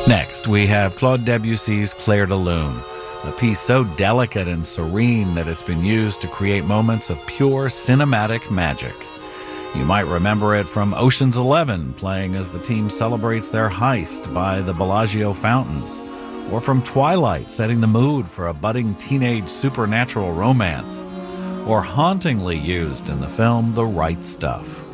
Next, we have Claude Debussy's Clair de Lune, a piece so delicate and serene that it's been used to create moments of pure cinematic magic. You might remember it from Ocean's 11, playing as the team celebrates their heist by the Bellagio fountains, or from Twilight, setting the mood for a budding teenage supernatural romance, or hauntingly used in the film The Right Stuff.